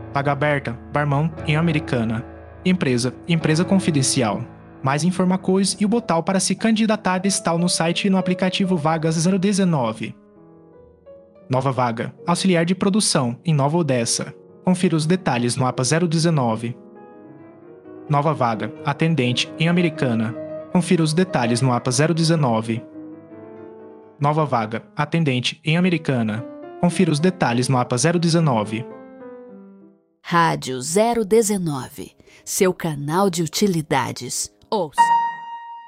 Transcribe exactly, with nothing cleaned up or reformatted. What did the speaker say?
Vaga aberta, barmão em Americana. Empresa, empresa confidencial. Mais informações e o botão para se candidatar está no site e no aplicativo Vagas zero dezenove. Nova vaga, auxiliar de produção em Nova Odessa. Confira os detalhes no A P A zero dezenove. Nova vaga, atendente em Americana. Confira os detalhes no A P A zero dezenove. Nova vaga, atendente em Americana. Confira os detalhes no A P A zero dezenove. Rádio zero dezenove, seu canal de utilidades. Ouça!